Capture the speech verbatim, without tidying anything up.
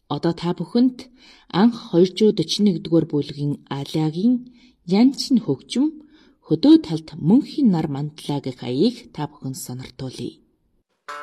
Одоо та бүхэнд анх двести forty-one дугаар бүлгийн Алагийн янчин хөгжим хөдөө талд мөнхийн нар мандлаа гэх аяыг та бүхэн сониртуулъя.